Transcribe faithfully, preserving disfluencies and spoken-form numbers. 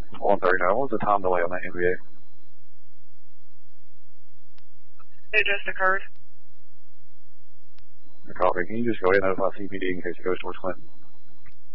one thirty-nine. What was the time delay on that N V A? It just occurred. Copy. Can you just go ahead and notify C P D in case it goes towards Clinton?